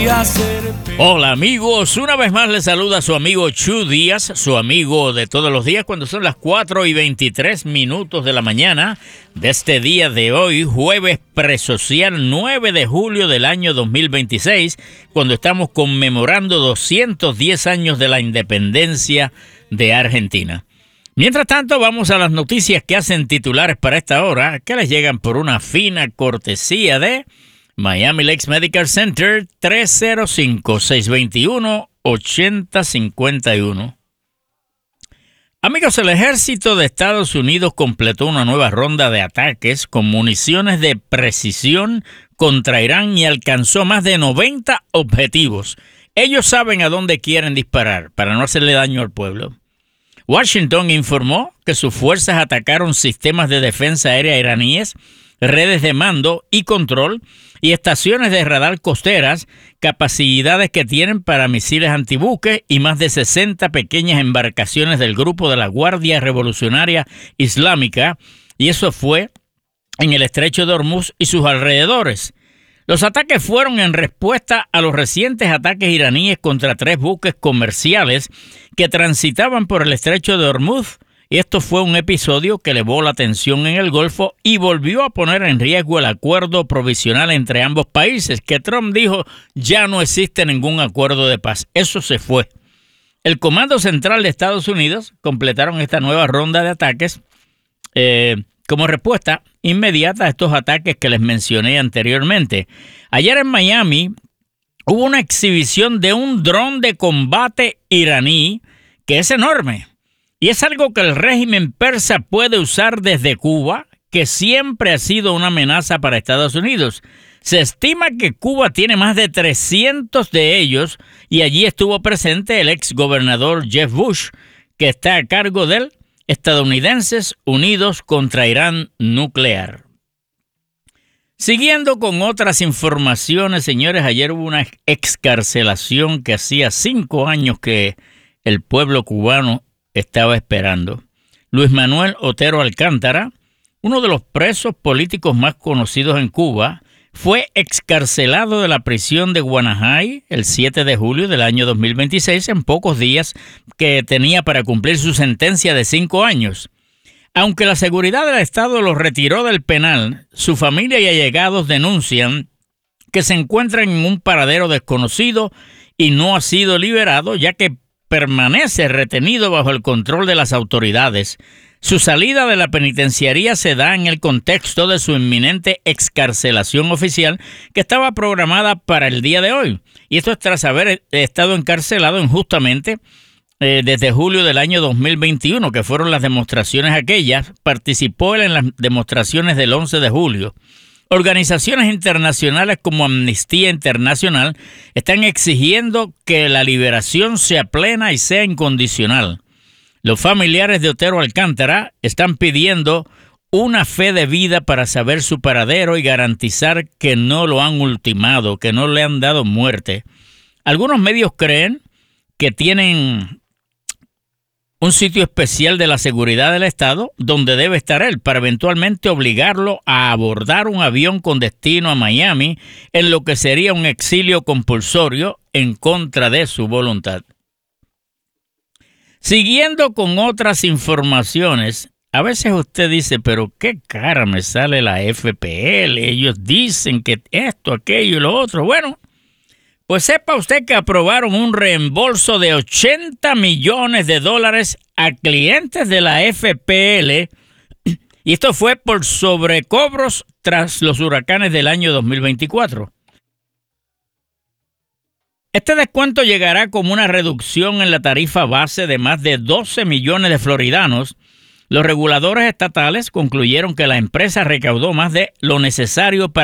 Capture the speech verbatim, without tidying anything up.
podría ser. Hola amigos, una vez más les saluda su amigo Chu Díaz, su amigo de todos los días, cuando son las cuatro y veintitrés minutos de la mañana de este día de hoy, jueves presocial nueve de julio del año dos mil veintiséis, cuando estamos conmemorando doscientos diez años de la independencia de Argentina. Mientras tanto, vamos a las noticias que hacen titulares para esta hora, que les llegan por una fina cortesía de Miami Lakes Medical Center, tres cero cinco, seis dos uno, ocho cero cinco uno. Amigos, el ejército de Estados Unidos completó una nueva ronda de ataques con municiones de precisión contra Irán y alcanzó más de noventa objetivos. Ellos saben a dónde quieren disparar para no hacerle daño al pueblo. Washington informó que sus fuerzas atacaron sistemas de defensa aérea iraníes, redes de mando y control y estaciones de radar costeras, capacidades que tienen para misiles antibuques y más de sesenta pequeñas embarcaciones del grupo de la Guardia Revolucionaria Islámica, y eso fue en el Estrecho de Hormuz y sus alrededores. Los ataques fueron en respuesta a los recientes ataques iraníes contra tres buques comerciales que transitaban por el Estrecho de Hormuz. Esto fue un episodio que elevó la tensión en el Golfo y volvió a poner en riesgo el acuerdo provisional entre ambos países, que Trump dijo ya no existe ningún acuerdo de paz. Eso se fue. El Comando Central de Estados Unidos completaron esta nueva ronda de ataques eh, como respuesta inmediata a estos ataques que les mencioné anteriormente. Ayer en Miami hubo una exhibición de un dron de combate iraní que es enorme. Y es algo que el régimen persa puede usar desde Cuba, que siempre ha sido una amenaza para Estados Unidos. Se estima que Cuba tiene más de trescientos de ellos y allí estuvo presente el ex gobernador Jeb Bush, que está a cargo del Estadounidenses Unidos contra Irán Nuclear. Siguiendo con otras informaciones, señores, ayer hubo una excarcelación que hacía cinco años que el pueblo cubano estaba esperando. Luis Manuel Otero Alcántara, uno de los presos políticos más conocidos en Cuba, fue excarcelado de la prisión de Guanajay el siete de julio del año dos mil veintiséis, en pocos días que tenía para cumplir su sentencia de cinco años. Aunque la seguridad del Estado lo retiró del penal, su familia y allegados denuncian que se encuentra en un paradero desconocido y no ha sido liberado, ya que permanece retenido bajo el control de las autoridades. Su salida de la penitenciaría se da en el contexto de su inminente excarcelación oficial, que estaba programada para el día de hoy. Y esto es tras haber estado encarcelado injustamente eh, desde julio del año dos mil veintiuno, que fueron las demostraciones aquellas. Participó él en las demostraciones del once de julio. Organizaciones internacionales como Amnistía Internacional están exigiendo que la liberación sea plena y sea incondicional. Los familiares de Otero Alcántara están pidiendo una fe de vida para saber su paradero y garantizar que no lo han ultimado, que no le han dado muerte. Algunos medios creen que tienen un sitio especial de la seguridad del Estado donde debe estar él para eventualmente obligarlo a abordar un avión con destino a Miami en lo que sería un exilio compulsorio en contra de su voluntad. Siguiendo con otras informaciones, a veces usted dice, pero qué cara me sale la F P L, ellos dicen que esto, aquello y lo otro. Bueno, pues sepa usted que aprobaron un reembolso de ochenta millones de dólares a clientes de la F P L, y esto fue por sobrecobros tras los huracanes del año dos mil veinticuatro. Este descuento llegará como una reducción en la tarifa base de más de doce millones de floridanos. Los reguladores estatales concluyeron que la empresa recaudó más de lo necesario para